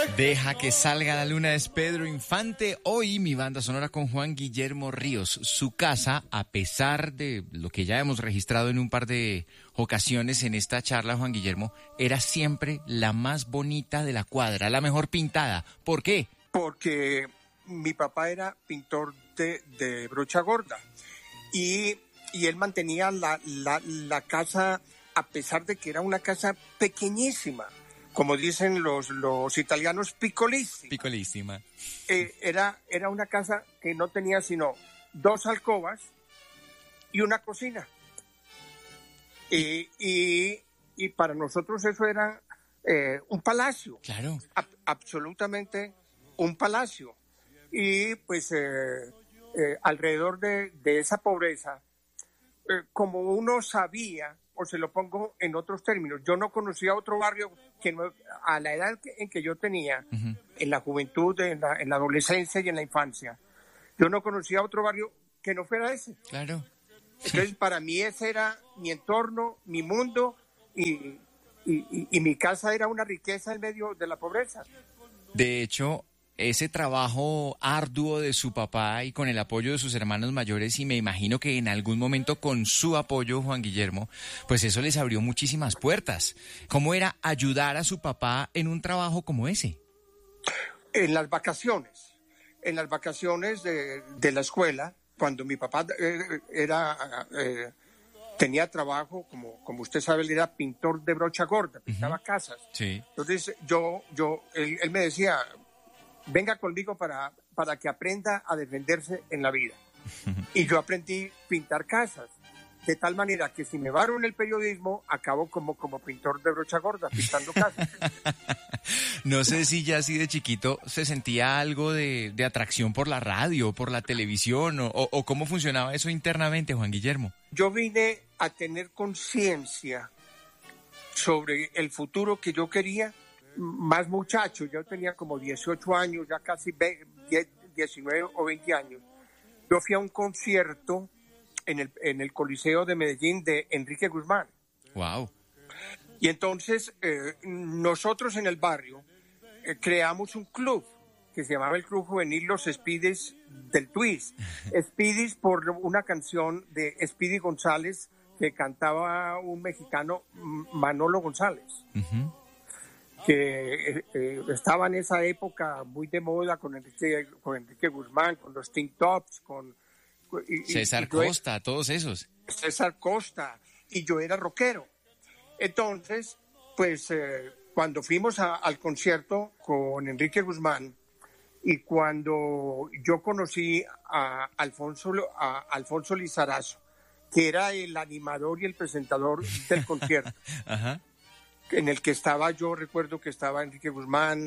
Deja que salga la luna es Pedro Infante. Hoy mi banda sonora con Juan Guillermo Ríos. Su casa, a pesar de lo que ya hemos registrado en un par de ocasiones en esta charla, Juan Guillermo, era siempre la más bonita de la cuadra, la mejor pintada. ¿Por qué? Porque mi papá era pintor de brocha gorda y él mantenía la casa, a pesar de que era una casa pequeñísima. Como dicen los italianos, piccolissima. Picolísima. Era una casa que no tenía sino 2 alcobas y una cocina. Y para nosotros eso era un palacio. Claro. Absolutamente un palacio. Y pues alrededor de esa pobreza, como uno sabía, o se lo pongo en otros términos, yo no conocía otro barrio que no, a la edad en que yo tenía, uh-huh, en la juventud, en la adolescencia y en la infancia, yo no conocía otro barrio que no fuera ese. Claro. Entonces, para mí ese era mi entorno, mi mundo, y mi casa era una riqueza en medio de la pobreza. De hecho, ese trabajo arduo de su papá y con el apoyo de sus hermanos mayores, y me imagino que en algún momento con su apoyo, Juan Guillermo, pues eso les abrió muchísimas puertas. ¿Cómo era ayudar a su papá en un trabajo como ese? En las vacaciones de la escuela, cuando mi papá tenía trabajo, como usted sabe, él era pintor de brocha gorda, pintaba, uh-huh, casas. Sí. Entonces él me decía: venga conmigo para que aprenda a defenderse en la vida. Y yo aprendí a pintar casas, de tal manera que si me varo en el periodismo, acabo como pintor de brocha gorda, pintando casas. No sé si ya así de chiquito se sentía algo de atracción por la radio, por la televisión, o cómo funcionaba eso internamente, Juan Guillermo. Yo vine a tener conciencia sobre el futuro que yo quería más muchacho. Yo tenía como 18 años, ya casi 19 o 20 años. Yo fui a un concierto en el Coliseo de Medellín de Enrique Guzmán. Wow. Y entonces nosotros en el barrio creamos un club que se llamaba el Club Juvenil Los Speedies del Twist. Speedies por una canción de Speedy González que cantaba un mexicano, Manolo González. Uh-huh. Que estaba en esa época muy de moda con Enrique Guzmán, con los Teen Tops, con César Costa, todos esos. César Costa, y yo era rockero. Entonces, pues cuando fuimos al concierto con Enrique Guzmán y cuando yo conocí a Alfonso Lizarazo, que era el animador y el presentador del concierto. Ajá. En el que estaba, yo recuerdo que estaba Enrique Guzmán,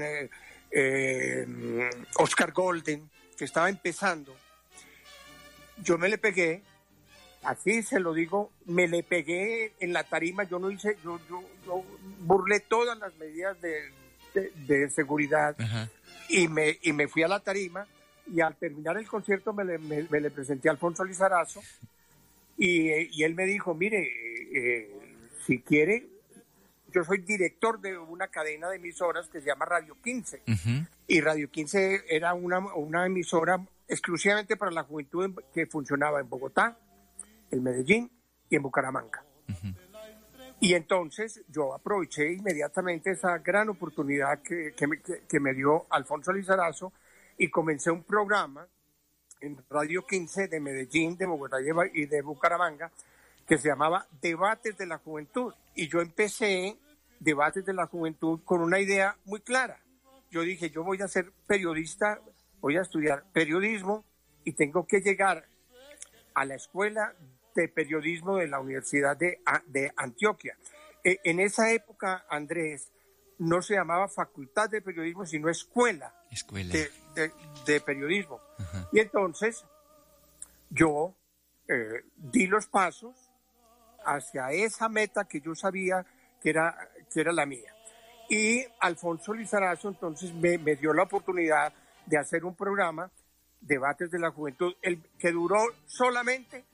Oscar Golden, que estaba empezando. Yo me le pegué, así se lo digo, me le pegué en la tarima. Yo burlé todas las medidas de seguridad. Ajá. y me fui a la tarima, y al terminar el concierto me le presenté a Alfonso Lizarazo, y él me dijo: mire, si quiere, yo soy director de una cadena de emisoras que se llama Radio 15. Uh-huh. Y Radio 15 era una emisora exclusivamente para la juventud que funcionaba en Bogotá, en Medellín y en Bucaramanga. Uh-huh. Y entonces yo aproveché inmediatamente esa gran oportunidad que me dio Alfonso Lizarazo, y comencé un programa en Radio 15 de Medellín, de Bogotá y de Bucaramanga, que se llamaba Debates de la Juventud. Y yo empecé Debates de la Juventud con una idea muy clara. Yo dije: yo voy a ser periodista, voy a estudiar periodismo, y tengo que llegar a la escuela de periodismo de la Universidad de Antioquia. En esa época, Andrés, no se llamaba Facultad de Periodismo, sino Escuela de Periodismo. Uh-huh. Y entonces yo di los pasos hacia esa meta que yo sabía que era la mía. Y Alfonso Lizarazo entonces me dio la oportunidad de hacer un programa, Debates de la Juventud, que duró solamente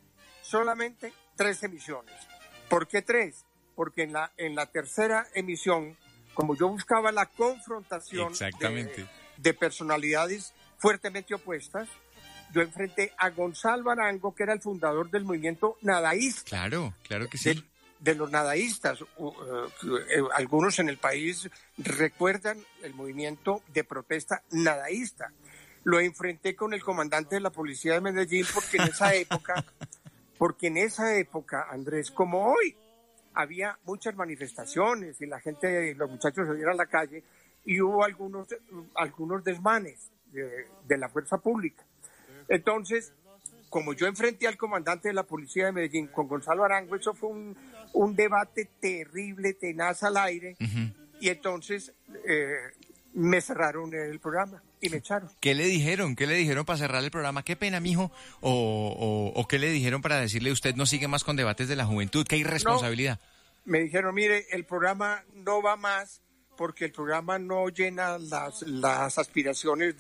3 emisiones. ¿Por qué 3? Porque en la tercera emisión como yo buscaba la confrontación de personalidades fuertemente opuestas, yo enfrenté a Gonzalo Arango, que era el fundador del movimiento nadaísta. Claro que sí. De los nadaístas. Algunos en el país recuerdan el movimiento de protesta nadaísta. Lo enfrenté con el comandante de la policía de Medellín porque en esa época, Andrés, como hoy, había muchas manifestaciones y los muchachos salieron a la calle y hubo algunos desmanes de la fuerza pública. Entonces, como yo enfrenté al comandante de la policía de Medellín con Gonzalo Arango, eso fue un debate terrible, tenaz al aire, y entonces me cerraron el programa y me echaron. ¿Qué le dijeron? ¿Qué le dijeron para cerrar el programa? ¿Qué pena, mijo? ¿O qué le dijeron para decirle usted no sigue más con debates de la juventud? ¿Qué irresponsabilidad? No, me dijeron, mire, el programa no va más porque el programa no llena las aspiraciones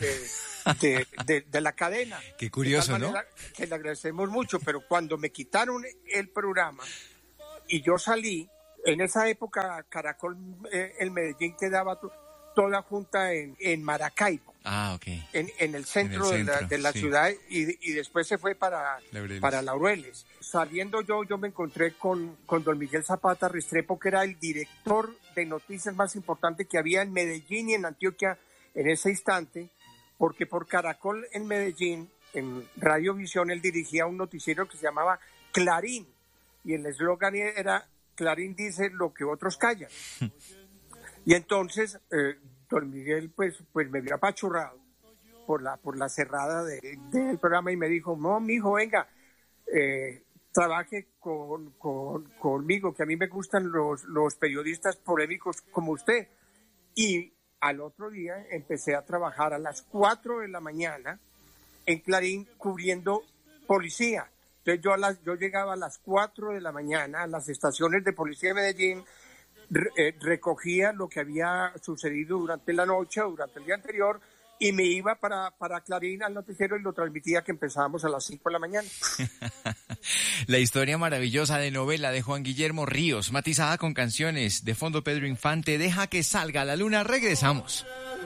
de la cadena. Qué curioso, ¿no? Que le agradecemos mucho, pero cuando me quitaron el programa y yo salí, en esa época Caracol, el Medellín quedaba toda junta en Maracaibo. Ok. En el centro de la ciudad y después se fue para Laureles. Saliendo yo me encontré con don Miguel Zapata Restrepo, que era el director de noticias más importante que había en Medellín y en Antioquia en ese instante, porque por Caracol en Medellín, en Radiovisión, él dirigía un noticiero que se llamaba Clarín, y el eslogan era Clarín dice lo que otros callan. Y entonces don Miguel pues me vio apachurrado por la cerrada del programa y me dijo, no, mijo, venga, trabaje conmigo, que a mí me gustan los periodistas polémicos como usted. Y al otro día empecé a trabajar a las 4 de la mañana en Clarín cubriendo policía. Entonces yo llegaba a las 4 de la mañana a las estaciones de policía de Medellín, recogía lo que había sucedido durante la noche o durante el día anterior y me iba para Clarín al noticiero y lo transmitía, que empezábamos a las 5 de la mañana. La historia maravillosa de novela de Juan Guillermo Ríos, matizada con canciones de fondo Pedro Infante. Deja que salga la luna. Regresamos.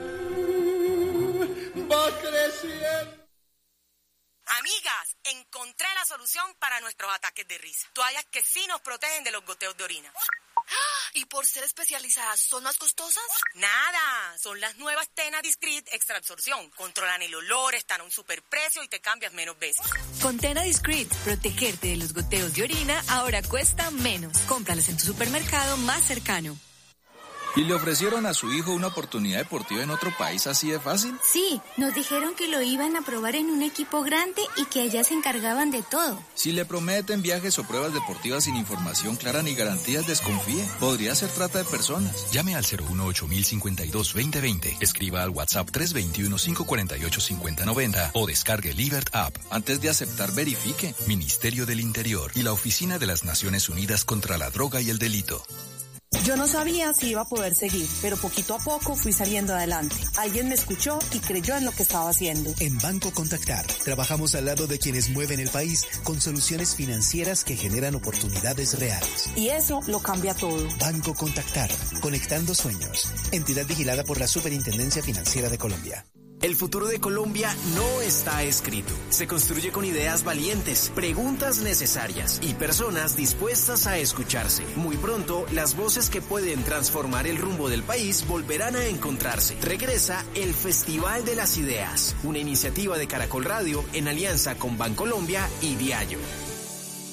Amigas, encontré la solución para nuestros ataques de risa. Toallas que sí nos protegen de los goteos de orina. ¿Y por ser especializadas son más costosas? Nada, son las nuevas Tena Discreet Extra Absorción. Controlan el olor, están a un superprecio y te cambias menos veces. Con Tena Discreet, protegerte de los goteos de orina ahora cuesta menos. Cómpralas en tu supermercado más cercano. ¿Y le ofrecieron a su hijo una oportunidad deportiva en otro país así de fácil? Sí, nos dijeron que lo iban a probar en un equipo grande y que allá se encargaban de todo. Si le prometen viajes o pruebas deportivas sin información clara ni garantías, desconfíe. Podría ser trata de personas. Llame al 018-052-2020. Escriba al WhatsApp 321-548-5090 o descargue Libert App. Antes de aceptar, verifique. Ministerio del Interior y la Oficina de las Naciones Unidas contra la Droga y el Delito. Yo no sabía si iba a poder seguir, pero poquito a poco fui saliendo adelante. Alguien me escuchó y creyó en lo que estaba haciendo. En Banco Contactar, trabajamos al lado de quienes mueven el país con soluciones financieras que generan oportunidades reales. Y eso lo cambia todo. Banco Contactar, conectando sueños. Entidad vigilada por la Superintendencia Financiera de Colombia. El futuro de Colombia no está escrito. Se construye con ideas valientes, preguntas necesarias y personas dispuestas a escucharse. Muy pronto, las voces que pueden transformar el rumbo del país volverán a encontrarse. Regresa el Festival de las Ideas, una iniciativa de Caracol Radio en alianza con Bancolombia y Diallo.